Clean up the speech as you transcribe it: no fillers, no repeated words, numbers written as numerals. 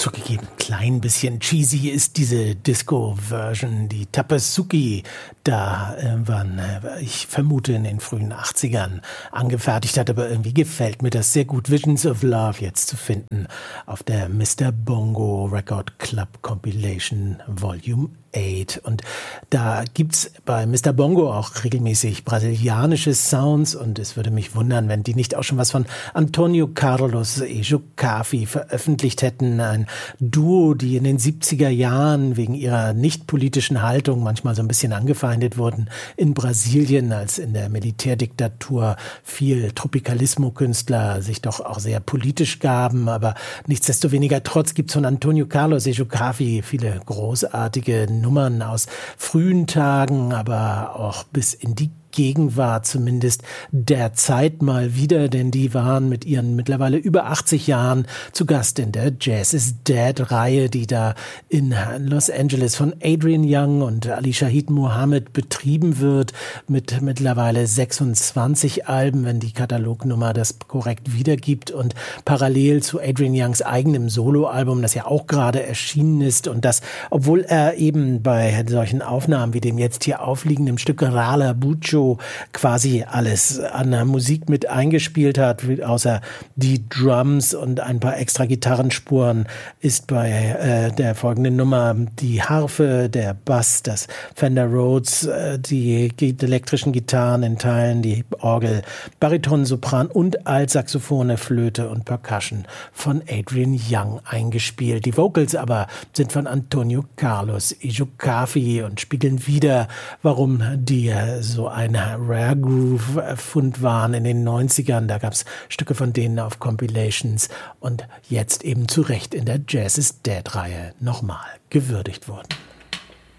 Zugegeben, klein bisschen cheesy ist diese Disco-Version, die Tapasuki, ich vermute in den frühen 80ern angefertigt hat, aber irgendwie gefällt mir das sehr gut. Visions of Love jetzt zu finden auf der Mr. Bongo Record Club Compilation Volume 8. Und da gibt's bei Mr. Bongo auch regelmäßig brasilianische Sounds und es würde mich wundern, wenn die nicht auch schon was von Antonio Carlos Ejokafi veröffentlicht hätten. Ein Duo, die in den 70er Jahren wegen ihrer nicht politischen Haltung manchmal so ein bisschen angefeindet wurden in Brasilien, als in der Militärdiktatur viel Tropicalismo-Künstler sich doch auch sehr politisch gaben. Aber nichtsdestoweniger trotz gibt's von Antonio Carlos Ejokafi viele großartige Nummern aus frühen Tagen, aber auch bis in die Gegenwart zumindest der Zeit mal wieder, denn die waren mit ihren mittlerweile über 80 Jahren zu Gast in der Jazz is Dead-Reihe, die da in Los Angeles von Adrian Young und Ali Shaheed Muhammad betrieben wird, mit mittlerweile 26 Alben, wenn die Katalognummer das korrekt wiedergibt, und parallel zu Adrian Youngs eigenem Soloalbum, das ja auch gerade erschienen ist, und das, obwohl er eben bei solchen Aufnahmen wie dem jetzt hier aufliegenden Stück Rala Bucho quasi alles an der Musik mit eingespielt hat, außer die Drums und ein paar extra Gitarrenspuren, ist bei der folgenden Nummer die Harfe, der Bass, das Fender Rhodes, die elektrischen Gitarren in Teilen, die Orgel, Bariton, Sopran und Altsaxophone, Flöte und Percussion von Adrian Young eingespielt. Die Vocals aber sind von Antonio Carlos Ejokafi und spiegeln wieder, warum die so ein Rare Groove-Fund waren in den 90ern. Da gab es Stücke von denen auf Compilations und jetzt eben zu Recht in der Jazz is Dead-Reihe nochmal gewürdigt wurden.